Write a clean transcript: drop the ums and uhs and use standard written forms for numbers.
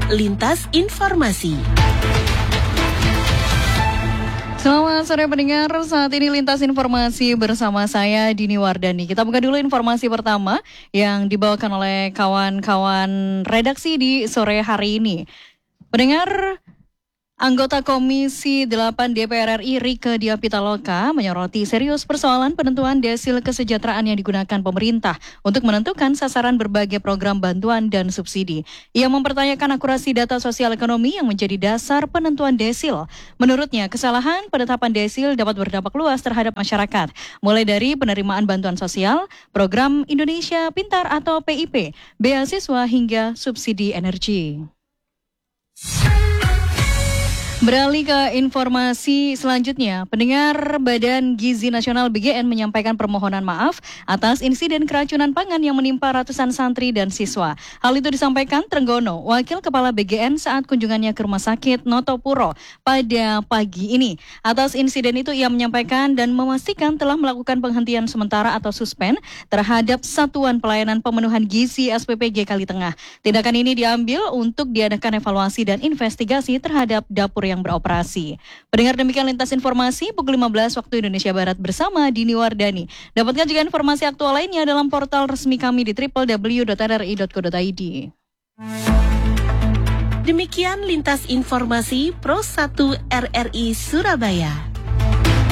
Lintas Informasi. Selamat sore pendengar, saat ini Lintas Informasi bersama saya Dini Wardani. Kita buka dulu informasi pertama yang dibawakan oleh kawan-kawan redaksi di sore hari ini. Pendengar, anggota Komisi 8 DPR RI Rieke Diah Pitaloka menyoroti serius persoalan penentuan desil kesejahteraan yang digunakan pemerintah untuk menentukan sasaran berbagai program bantuan dan subsidi. Ia mempertanyakan akurasi data sosial ekonomi yang menjadi dasar penentuan desil. Menurutnya, kesalahan penetapan desil dapat berdampak luas terhadap masyarakat, mulai dari penerimaan bantuan sosial, program Indonesia Pintar atau PIP, beasiswa hingga subsidi energi. Beralih ke informasi selanjutnya, pendengar Badan Gizi Nasional BGN menyampaikan permohonan maaf atas insiden keracunan pangan yang menimpa ratusan santri dan siswa. Hal itu disampaikan Trenggono, Wakil Kepala BGN saat kunjungannya ke Rumah Sakit Notopuro pada pagi ini. Atas insiden itu ia menyampaikan dan memastikan telah melakukan penghentian sementara atau suspend terhadap Satuan Pelayanan Pemenuhan Gizi SPPG Kalitengah. Tindakan ini diambil untuk diadakan evaluasi dan investigasi terhadap dapur yang beroperasi. Pendengar, demikian Lintas Informasi pukul 15 waktu Indonesia Barat bersama Dini Wardani. Dapatkan juga informasi aktual lainnya dalam portal resmi kami di www.rri.co.id. Demikian Lintas Informasi Pro 1 RRI Surabaya.